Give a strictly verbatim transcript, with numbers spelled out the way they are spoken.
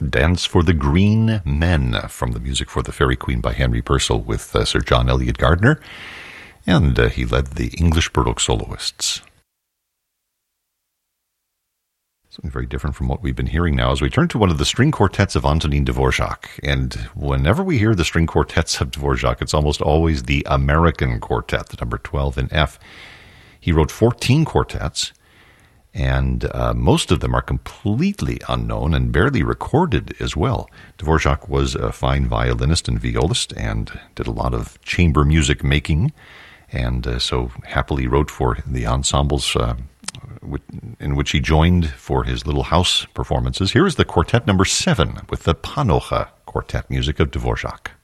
Dance for the Green Men from the Music for the Fairy Queen by Henry Purcell with uh, Sir John Eliot Gardiner, and uh, he led the English Baroque soloists. Something very different from what we've been hearing now as we turn to one of the string quartets of Antonin Dvorak. And whenever we hear the string quartets of Dvorak, it's almost always the American quartet, the number twelve in F. He wrote fourteen quartets, and uh, most of them are completely unknown and barely recorded as well. Dvorak was a fine violinist and violist and did a lot of chamber music making, and uh, so happily wrote for the ensembles uh, in which he joined for his little house performances. Here is the quartet number seven with the Panocha quartet music of Dvorak.